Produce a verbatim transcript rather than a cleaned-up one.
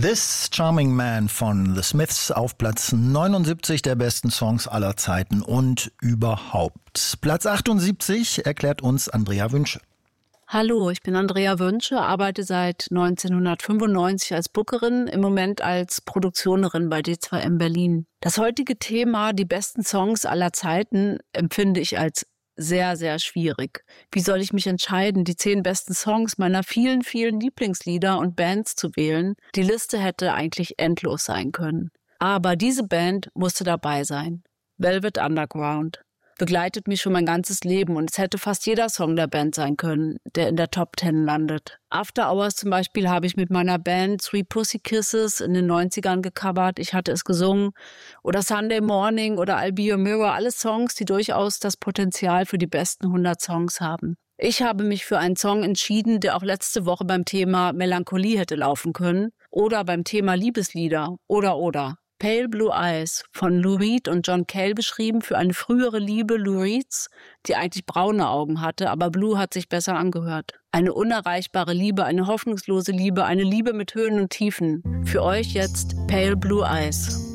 This Charming Man von The Smiths auf Platz neunundsiebzig der besten Songs aller Zeiten und überhaupt. Platz achtundsiebzig erklärt uns Andrea Wünsche. Hallo, ich bin Andrea Wünsche, arbeite seit neunzehnhundertfünfundneunzig als Bookerin, im Moment als Produktionerin bei D zwei M Berlin. Das heutige Thema, die besten Songs aller Zeiten, empfinde ich als sehr, sehr schwierig. Wie soll ich mich entscheiden, die zehn besten Songs meiner vielen, vielen Lieblingslieder und Bands zu wählen? Die Liste hätte eigentlich endlos sein können. Aber diese Band musste dabei sein. Velvet Underground. Begleitet mich schon mein ganzes Leben und es hätte fast jeder Song der Band sein können, der in der Top Ten landet. After Hours zum Beispiel habe ich mit meiner Band Three Pussy Kisses in den neunzigern gecovert, ich hatte es gesungen. Oder Sunday Morning oder I'll Be Your Mirror, alles Songs, die durchaus das Potenzial für die besten hundert Songs haben. Ich habe mich für einen Song entschieden, der auch letzte Woche beim Thema Melancholie hätte laufen können oder beim Thema Liebeslieder oder oder. Pale Blue Eyes von Lou Reed und John Cale beschrieben für eine frühere Liebe Lou Reeds, die eigentlich braune Augen hatte, aber Blue hat sich besser angehört. Eine unerreichbare Liebe, eine hoffnungslose Liebe, eine Liebe mit Höhen und Tiefen. Für euch jetzt Pale Blue Eyes.